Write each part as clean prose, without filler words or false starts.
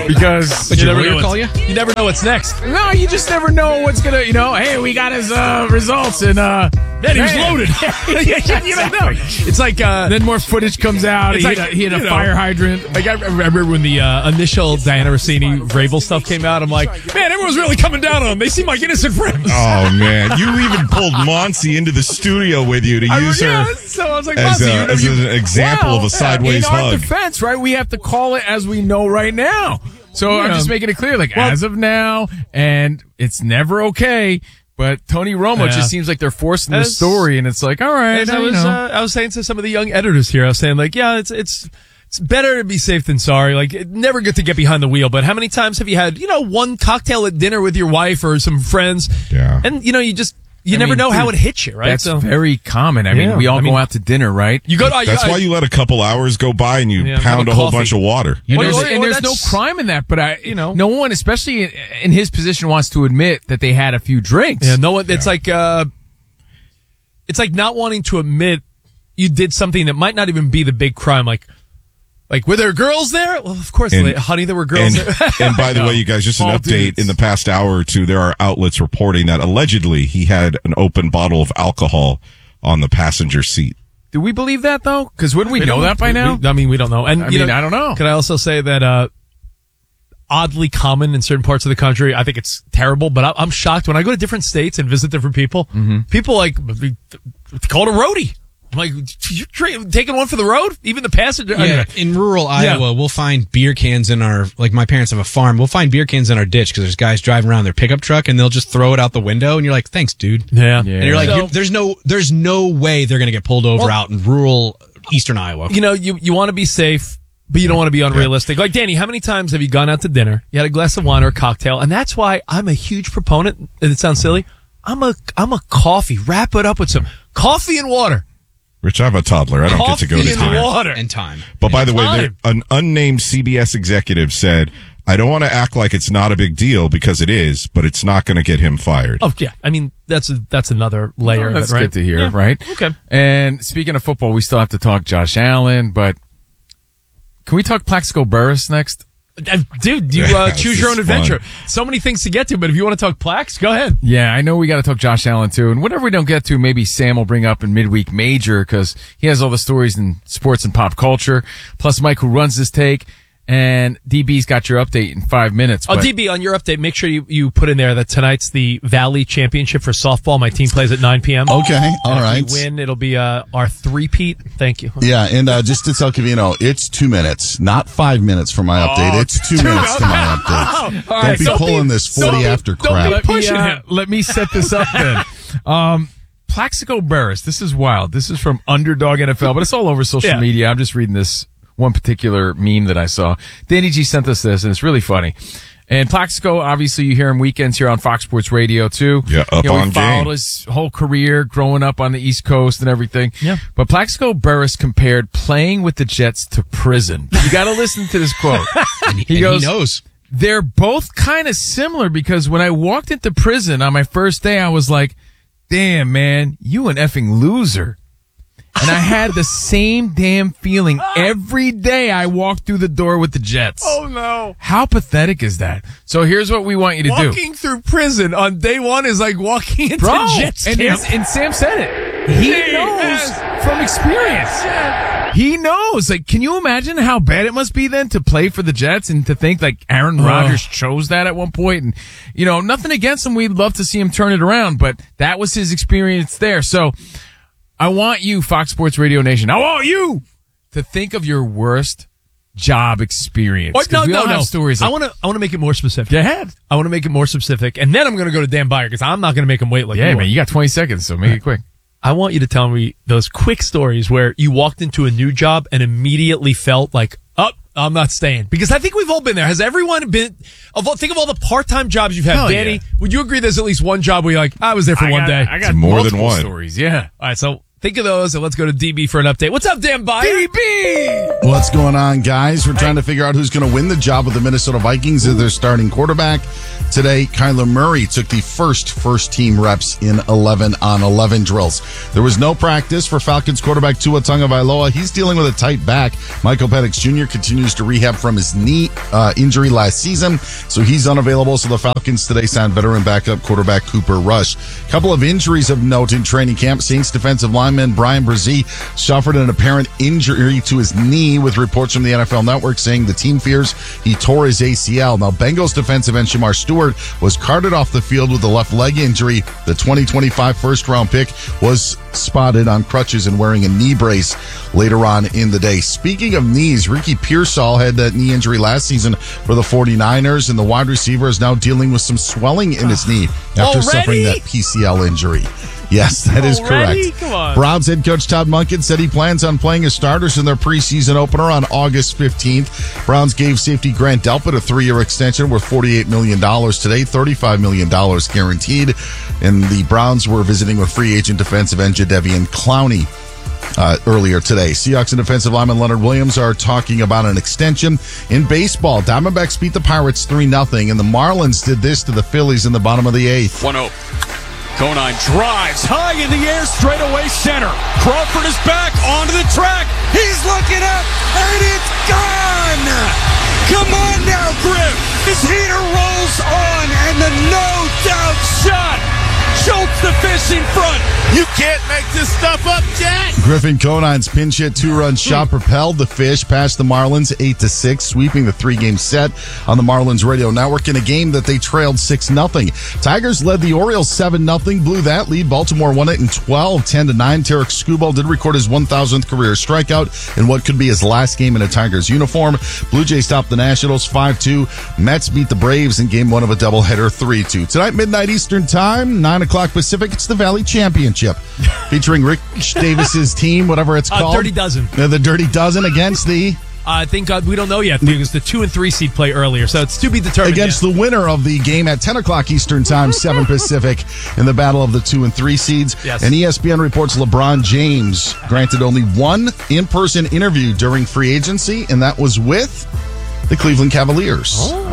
Because But your lawyer call you? You never know what's next. No, you just never know what's gonna. Hey, we got his results, and Man, he was loaded. You don't know. It's like then more footage comes out. It's He hit a fire hydrant. Like I remember when the initial Diana Rossini Vrabel stuff came out. I'm like, man, everyone's really coming down on them. They seem like innocent friends. Oh man, you even pulled Monsi into the studio with you to use her So I was like, as Monsi, an example of a sideways in our hug. defense, right? We have to call it as we know right now. So I'm just making it clear, as of now, and it's never okay. But Tony Romo just seems like they're forcing the story, and it's like, all right. I was saying to some of the young editors here, I was saying it's better to be safe than sorry. Like, never good to get behind the wheel. But how many times have you had, one cocktail at dinner with your wife or some friends? Yeah. And, you never know how it hits you, right? That's very common. I mean, we all go out to dinner, right? You go. That's why you let a couple hours go by and you pound a whole bunch of water. There's no crime in that, but no one, especially in his position, wants to admit that they had a few drinks. Yeah, no one. It's like not wanting to admit you did something that might not even be the big crime. Like, were there girls there? Well, of course, honey, there were girls there. And by the way, you guys, just an update. In the past hour or two, there are outlets reporting that allegedly he had an open bottle of alcohol on the passenger seat. Do we believe that, though? Because wouldn't we know that by now? We don't know. And I don't know. Can I also say that oddly common in certain parts of the country? I think it's terrible, but I'm shocked when I go to different states and visit different people. Mm-hmm. People call it a roadie. Like, you taking one for the road? Even the passenger? Yeah, in rural Iowa, we'll find beer cans in our, my parents have a farm, we'll find beer cans in our ditch because there's guys driving around their pickup truck and they'll just throw it out the window and you're like, thanks, dude. Yeah. And you're like, there's no way they're going to get pulled over out in rural eastern Iowa. You want to be safe, but you don't want to be unrealistic. Like, Danny, how many times have you gone out to dinner, you had a glass of wine or a cocktail, and that's why I'm a huge proponent, and it sounds silly, I'm a coffee. Wrap it up with some coffee and water. Rich, I'm a toddler. I don't get to go to dinner. Water. And time. But by the way, an unnamed CBS executive said, I don't want to act like it's not a big deal because it is, but it's not going to get him fired. Oh, yeah. I mean, that's another layer that's of it, right? Good to hear, right? Okay. And speaking of football, we still have to talk Josh Allen, but can we talk Plaxico Burress next? Dude, you choose your own adventure. So many things to get to, but if you want to talk Plax, go ahead. Yeah, I know we got to talk Josh Allen too. And whatever we don't get to, maybe Sam will bring up in Midweek Major because he has all the stories in sports and pop culture. Plus Mike, who runs this take. And DB's got your update in 5 minutes. DB, on your update, make sure you put in there that tonight's the Valley Championship for softball. My team plays at 9 p.m. Okay, all right. If we win, it'll be our three-peat. Thank you. Yeah, and just to tell Covino, it's 2 minutes, not 5 minutes for my update. It's 2 minutes to my update. All right, don't be pulling this 40 after crap. Let me set this up then. Plaxico Burress, this is wild. This is from Underdog NFL, but it's all over social media. I'm just reading this one particular meme that I saw. Danny G sent us this, and it's really funny. And Plaxico, obviously, you hear him weekends here on Fox Sports Radio, too. Yeah, up on he followed game. his whole career growing up on the East Coast and everything. Yeah. But Plaxico Burress compared playing with the Jets to prison. You got to listen to this quote. He knows. They're both kind of similar because when I walked into prison on my first day, I was like, damn, man, you an effing loser. And I had the same damn feeling every day I walked through the door with the Jets. Oh, no. How pathetic is that? So here's what we want you to do. Walking through prison on day one is like walking into the Jets camp. And Sam said it. He knows from experience. He knows. Like, can you imagine how bad it must be then to play for the Jets and to think like Aaron Rodgers chose that at one point? And, nothing against him. We'd love to see him turn it around, but that was his experience there. So I want you, Fox Sports Radio Nation, I want you to think of your worst job experience. No. Stories I want to make it more specific. Go ahead. I want to make it more specific, and then I'm going to go to Dan Byer because I'm not going to make him wait like yeah, you man. You got 20 seconds, so make it quick. I want you to tell me those quick stories where you walked into a new job and immediately felt like, oh, I'm not staying. Because I think we've all been there. Has everyone been? Think of all the part-time jobs you've had. Hell Danny, would you agree there's at least one job where you're like, I was there for one day? I got more multiple than one stories. Yeah. All right, so Think of those, and let's go to DB for an update. What's up, Dan Byer? DB! What's going on, guys? We're trying to figure out who's going to win the job with the Minnesota Vikings as their starting quarterback. Today, Kyler Murray took the first team reps in 11-on-11 drills. There was no practice for Falcons quarterback Tua Tagovailoa. He's dealing with a tight back. Michael Penix Jr. continues to rehab from his knee injury last season, so he's unavailable. So the Falcons today signed veteran backup quarterback Cooper Rush. A couple of injuries of note in training camp. Saints defensive lineman Brian Brzee suffered an apparent injury to his knee, with reports from the NFL Network saying the team fears he tore his ACL. Now, Bengals defensive end Shamar Stewart was carted off the field with a left leg injury. The 2025 first-round pick was spotted on crutches and wearing a knee brace later on in the day. Speaking of knees, Ricky Pearsall had that knee injury last season for the 49ers, and the wide receiver is now dealing with some swelling in his knee after suffering that PCL injury. Yes, that is correct. Come on. Browns head coach Todd Monken said he plans on playing his starters in their preseason opener on August 15th. Browns gave safety Grant Delpit a 3-year extension worth $48 million today, $35 million guaranteed. And the Browns were visiting with free agent defensive end Jadeveon Clowney earlier today. Seahawks and defensive lineman Leonard Williams are talking about an extension. In baseball, Diamondbacks beat the Pirates 3-0, and the Marlins did this to the Phillies in the bottom of the 8th. 1-0. Conine drives high in the air, straight away center. Crawford is back onto the track. He's looking up, and it's gone. Come on now, Griff. His heater rolls on, and the no-doubt shot. Schultz the fish in front. You can't make this stuff up, Jack! Griffin Conine's pinch hit 2-run shot propelled the Fish past the Marlins 8-6, sweeping the 3-game set on the Marlins radio network in a game that they trailed 6-0. Tigers led the Orioles 7-0, blew that lead. Baltimore won it in 12, 10-9. Tarek Skubal did record his 1,000th career strikeout in what could be his last game in a Tigers uniform. Blue Jays topped the Nationals 5-2. Mets beat the Braves in game 1 of a doubleheader 3-2. Tonight, midnight Eastern time, 9 o'clock Pacific, it's the Valley Championship featuring Rich Davis's team, whatever it's called. Dirty Dozen. The Dirty Dozen against the... I think we don't know yet because the 2 and 3 seed play earlier, so it's to be determined. Against the winner of the game at 10 o'clock Eastern time, 7 Pacific, in the battle of the 2 and 3 seeds. Yes. And ESPN reports LeBron James granted only one in-person interview during free agency, and that was with the Cleveland Cavaliers.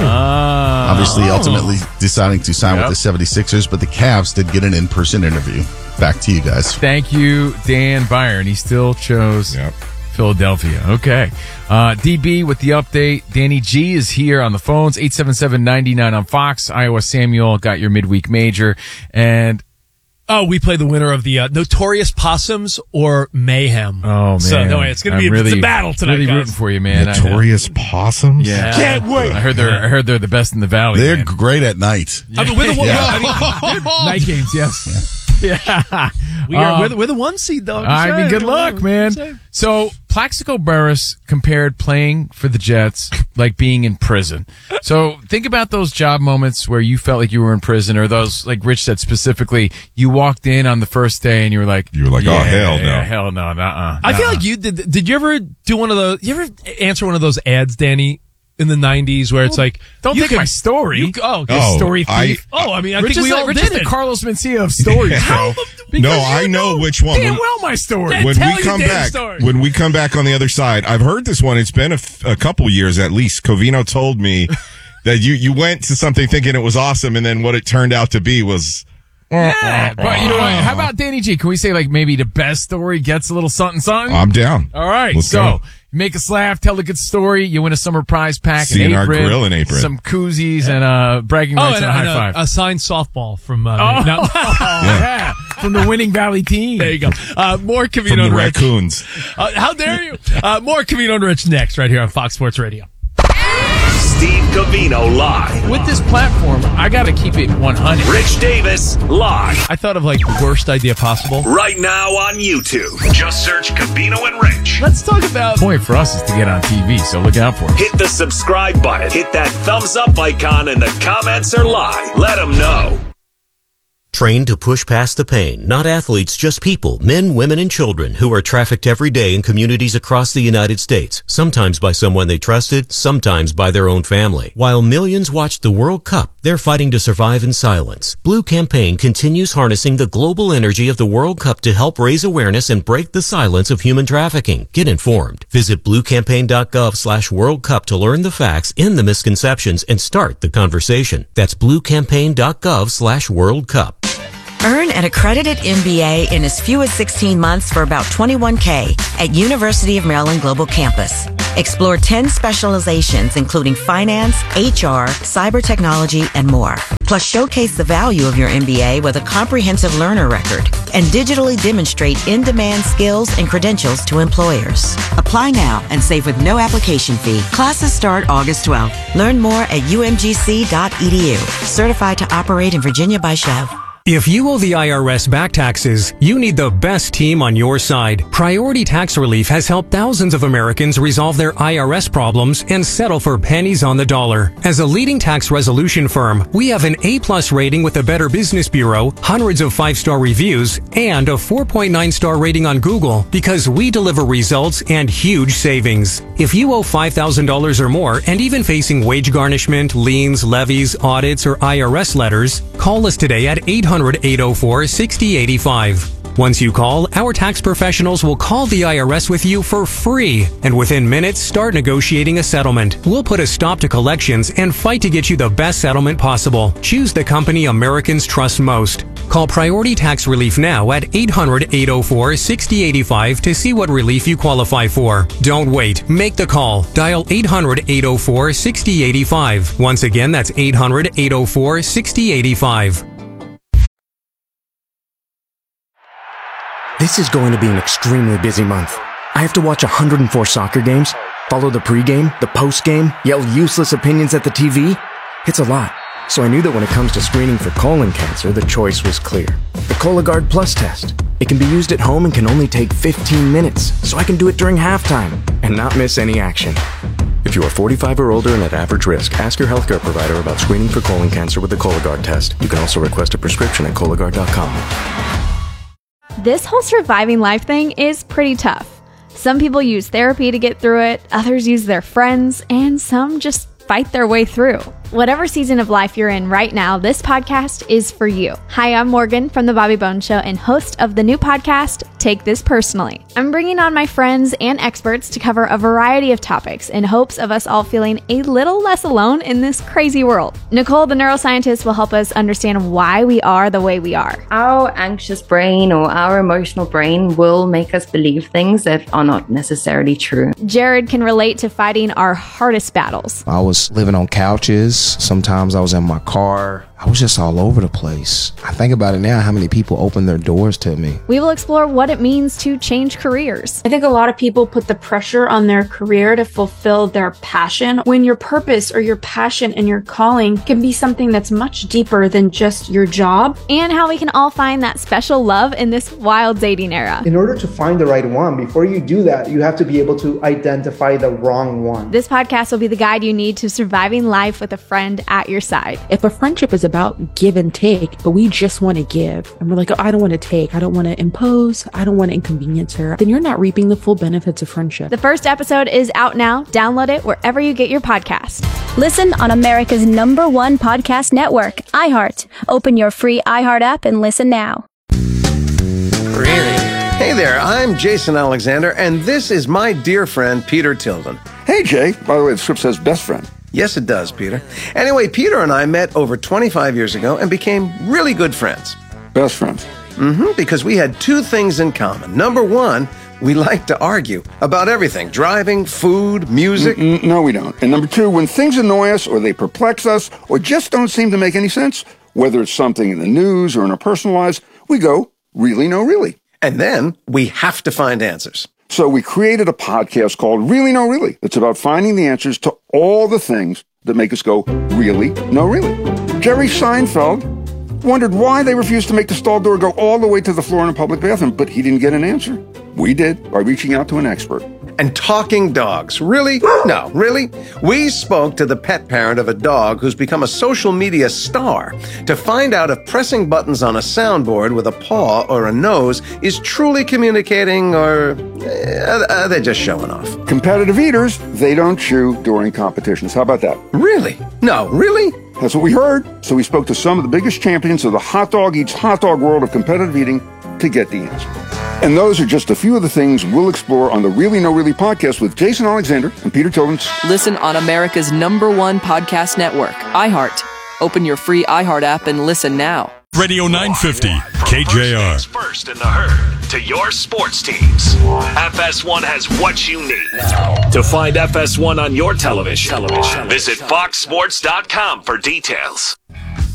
Obviously, ultimately deciding to sign with the 76ers, but the Cavs did get an in-person interview. Back to you guys. Thank you, Dan Byron. He still chose Philadelphia. Okay. DB with the update. Danny G is here on the phones. 877-99 on Fox. Iowa Samuel got your midweek major. And we play the winner of the Notorious Possums or Mayhem. Oh, man. So, no, it's going to be it's a battle tonight, really guys. rooting for you, man. Notorious Possums? Yeah. Can't wait. I heard they're the best in the Valley. They're man. great at night. I mean, we're the one. Night games, yes. Yeah. We're the 1 seed, though. I mean, good luck, man. So, Plaxico Burress compared playing for the Jets like being in prison. So, think about those job moments where you felt like you were in prison, or those, like Rich said specifically, you walked in on the first day and you were like, oh, hell no. Yeah, hell no, I feel like you did you ever do one of those, you ever answer one of those ads, Danny, in the 90s where it's like, don't take my story. Story thief. I mean, I think we all Rich did is the it. Carlos Mencia of stories, bro. No, I know which one. Damn well my story. When Tell we your come damn back, story. when we come back on the other side, I've heard this one. It's been a couple years at least. Covino told me that you went to something thinking it was awesome, and then what it turned out to be was. Yeah, but you know what? How about Danny G? Can we say like maybe the best story gets a little something? I'm down. All right, Let's so go. make us laugh, tell a good story. You win a summer prize pack, Seeing an our apron, grill and apron. some koozies, and bragging rights and a high five. A signed softball from Yeah, from the winning Valley team. There you go. More From Covino the and Rich. raccoons. How dare you? More Covino and Rich next, right here on Fox Sports Radio. Steve Covino live. With this platform, I got to keep it 100. Rich Davis live. I thought of like the worst idea possible. Right now on YouTube. Just search Covino and Rich. Let's talk about. The point for us is to get on TV, so look out for it. Hit the subscribe button. Hit that thumbs up icon in the comments or live. Let them know. Trained to push past the pain, not athletes, just people, men, women, and children who are trafficked every day in communities across the United States, sometimes by someone they trusted, sometimes by their own family. While millions watched the World Cup, They're fighting to survive in silence. Blue Campaign continues harnessing the global energy of the World Cup to help raise awareness and break the silence of human trafficking. Get informed. Visit bluecampaign.gov/World Cup to learn the facts, end the misconceptions, and start the conversation. That's bluecampaign.gov/World Cup. Earn an accredited MBA in as few as 16 months for about $21K at University of Maryland Global Campus. Explore 10 specializations, including finance, HR, cyber technology, and more. Plus, showcase the value of your MBA with a comprehensive learner record and digitally demonstrate in-demand skills and credentials to employers. Apply now and save with no application fee. Classes start August 12th. Learn more at umgc.edu. Certified to operate in Virginia by Chev. If you owe the IRS back taxes, you need the best team on your side. Priority Tax Relief has helped thousands of Americans resolve their IRS problems and settle for pennies on the dollar. As a leading tax resolution firm, we have an A+ rating with the Better Business Bureau, hundreds of 5-star reviews, and a 4.9-star rating on Google because we deliver results and huge savings. If you owe $5,000 or more and even facing wage garnishment, liens, levies, audits, or IRS letters, call us today at 800-804-6085. Once you call, our tax professionals will call the IRS with you for free, and within minutes start negotiating a settlement. We'll put a stop to collections and fight to get you the best settlement possible. Choose the company Americans trust most. Call Priority Tax Relief now at 800-804-6085 to see what relief you qualify for. Don't wait. Make the call. Dial 800-804-6085. Once again, that's 800-804-6085. This is going to be an extremely busy month. I have to watch 104 soccer games, follow the pregame, the postgame, yell useless opinions at the TV. It's a lot. So I knew that when it comes to screening for colon cancer, the choice was clear. The Cologuard Plus test. It can be used at home and can only take 15 minutes, so I can do it during halftime and not miss any action. If you are 45 or older and at average risk, ask your healthcare provider about screening for colon cancer with the Cologuard test. You can also request a prescription at Cologuard.com. This whole surviving life thing is pretty tough. Some people use therapy to get through it, others use their friends, and some just fight their way through. Whatever season of life you're in right now, this podcast is for you. Hi, I'm Morgan from The Bobby Bones Show and host of the new podcast, Take This Personally. I'm bringing on my friends and experts to cover a variety of topics in hopes of us all feeling a little less alone in this crazy world. Nicole, the neuroscientist, will help us understand why we are the way we are. Our anxious brain or our emotional brain will make us believe things that are not necessarily true. Jared can relate to fighting our hardest battles. I was living on couches. Sometimes I was in my car. I was just all over the place. I think about it now, how many people opened their doors to me. We will explore what it means to change careers. I think a lot of people put the pressure on their career to fulfill their passion, when your purpose or your passion and your calling can be something that's much deeper than just your job. And how we can all find that special love in this wild dating era. In order to find the right one, before you do that, you have to be able to identify the wrong one. This podcast will be the guide you need to surviving life with a friend at your side. If a friendship is about give and take, but we just want to give, and we're like, oh, I don't want to take, I don't want to impose, I don't want to inconvenience her, then you're not reaping the full benefits of friendship. The first episode is out now. Download it wherever you get your podcast. Listen on America's #1 podcast network, iHeart. Open your free iHeart app and listen now. Really? Hey there, I'm Jason Alexander, and this is my dear friend, Peter Tilden. Hey, Jay. By the way, the script says best friend. Yes, it does, Peter. Anyway, Peter and I met over 25 years ago and became really good friends. Best friends? Because we had two things in common. Number one, we like to argue about everything. Driving, food, music. No, we don't. And number two, when things annoy us or they perplex us or just don't seem to make any sense, whether it's something in the news or in our personal lives, we go, really, no, really. And then we have to find answers. So we created a podcast called Really No Really. It's about finding the answers to all the things that make us go, really, no, really. Jerry Seinfeld wondered why they refused to make the stall door go all the way to the floor in a public bathroom, but he didn't get an answer. We did, by reaching out to an expert. And talking dogs. Really? No, really? We spoke to the pet parent of a dog who's become a social media star to find out if pressing buttons on a soundboard with a paw or a nose is truly communicating, or are they just showing off? Competitive eaters, they don't chew during competitions. How about that? Really? No, really? That's what we heard. So we spoke to some of the biggest champions of the hot dog eats hot dog world of competitive eating to get the answer. And those are just a few of the things we'll explore on the Really No Really podcast with Jason Alexander and Peter Tillins. Listen on America's #1 podcast network, iHeart. Open your free iHeart app and listen now. Radio 950, KJR. First in the herd to your sports teams. FS1 has what you need. To find FS1 on your television, visit foxsports.com for details.